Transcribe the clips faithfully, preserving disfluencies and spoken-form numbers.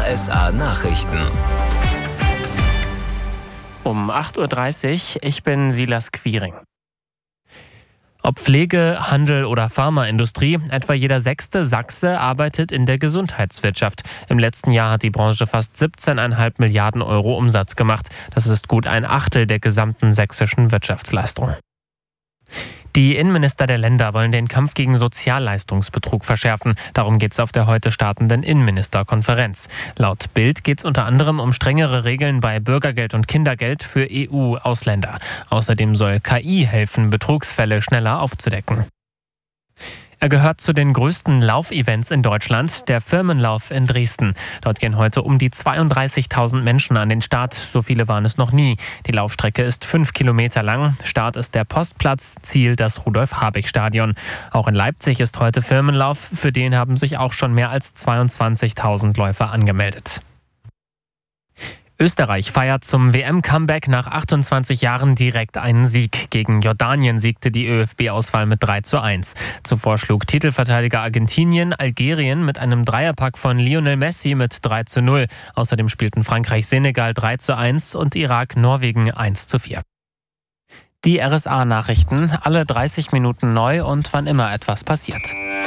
R S A Nachrichten. Um acht Uhr dreißig, ich bin Silas Quiring. Ob Pflege, Handel oder Pharmaindustrie, etwa jeder sechste Sachse arbeitet in der Gesundheitswirtschaft. Im letzten Jahr hat die Branche fast siebzehn Komma fünf Milliarden Euro Umsatz gemacht. Das ist gut ein Achtel der gesamten sächsischen Wirtschaftsleistung. Die Innenminister der Länder wollen den Kampf gegen Sozialleistungsbetrug verschärfen. Darum geht es auf der heute startenden Innenministerkonferenz. Laut Bild geht es unter anderem um strengere Regeln bei Bürgergeld und Kindergeld für E U-Ausländer. Außerdem soll K I helfen, Betrugsfälle schneller aufzudecken. Er gehört zu den größten Laufevents in Deutschland, der Firmenlauf in Dresden. Dort gehen heute um die zweiunddreißigtausend Menschen an den Start. So viele waren es noch nie. Die Laufstrecke ist fünf Kilometer lang. Start ist der Postplatz, Ziel das Rudolf-Habich-Stadion. Auch in Leipzig ist heute Firmenlauf. Für den haben sich auch schon mehr als zweiundzwanzigtausend Läufer angemeldet. Österreich feiert zum W M-Comeback nach achtundzwanzig Jahren direkt einen Sieg. Gegen Jordanien siegte die ÖFB-Auswahl mit drei zu eins. Zuvor schlug Titelverteidiger Argentinien Algerien mit einem Dreierpack von Lionel Messi mit drei zu null. Außerdem spielten Frankreich-Senegal drei zu eins und Irak-Norwegen eins zu vier. Die R S A-Nachrichten, alle dreißig Minuten neu und wann immer etwas passiert.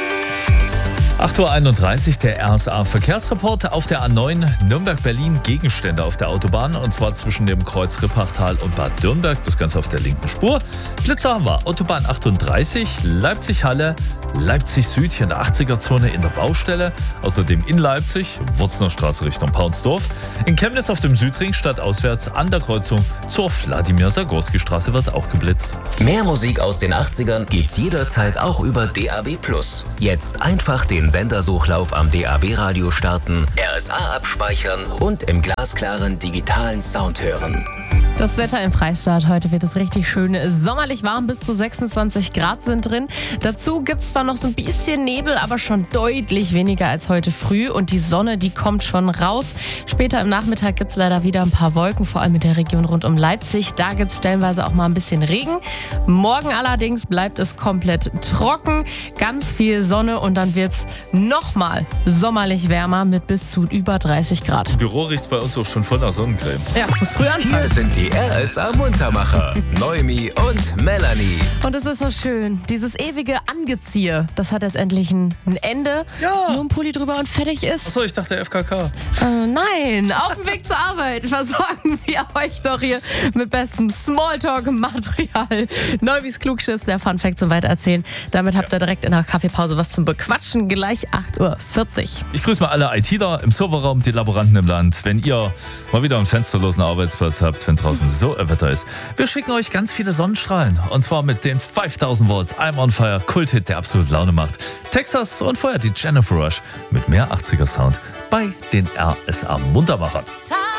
acht Uhr einunddreißig, der R S A-Verkehrsreport auf der A neun Nürnberg-Berlin. Gegenstände auf der Autobahn und zwar zwischen dem Kreuz Rippachtal und Bad Dürnberg. Das Ganze auf der linken Spur. Blitzer haben wir. Autobahn achtunddreißig, Leipzig-Halle, Leipzig-Süd hier in der achtziger-Zone in der Baustelle. Außerdem in Leipzig, Wurzner Straße Richtung Paunsdorf. In Chemnitz auf dem Südring stadtauswärts an der Kreuzung zur Wladimir-Sagorski-Straße wird auch geblitzt. Mehr Musik aus den achtzigern gibt's jederzeit auch über D A B plus. Jetzt einfach den Sendersuchlauf am D A B-Radio starten, R S A abspeichern und im glasklaren digitalen Sound hören. Das Wetter im Freistaat. Heute wird es richtig schön sommerlich warm. Bis zu sechsundzwanzig Grad sind drin. Dazu gibt es zwar noch so ein bisschen Nebel, aber schon deutlich weniger als heute früh. Und die Sonne, die kommt schon raus. Später im Nachmittag gibt es leider wieder ein paar Wolken, vor allem in der Region rund um Leipzig. Da gibt es stellenweise auch mal ein bisschen Regen. Morgen allerdings bleibt es komplett trocken. Ganz viel Sonne und dann wird es nochmal sommerlich wärmer mit bis zu über dreißig Grad. Im Büro riecht es bei uns auch schon voll nach Sonnencreme. Ja, muss früh anfangen. Hier sind die R S A-Muntermacher, Noemi und Melanie. Und es ist so schön, dieses ewige Angeziehe, das hat jetzt endlich ein, ein Ende. Ja. Nur ein Pulli drüber und fertig ist. Achso, ich dachte F K K. Äh, nein, auf dem Weg zur Arbeit versorgen wir euch doch hier mit bestem Smalltalk-Material. Neumis Klugschiss, der Funfact zum Weitererzählen. Damit habt ihr direkt in der Kaffeepause was zum Bequatschen. Gleich acht Uhr vierzig. Ich grüße mal alle ITler im Serverraum, die Laboranten im Land. Wenn ihr mal wieder einen fensterlosen Arbeitsplatz habt, wenn draußen so ein Wetter ist. Wir schicken euch ganz viele Sonnenstrahlen. Und zwar mit den fünftausend Volts I'm on Fire Kulthit, der absolut Laune macht. Texas und vorher die Jennifer Rush mit mehr achtziger Sound bei den R S A Muntermachern.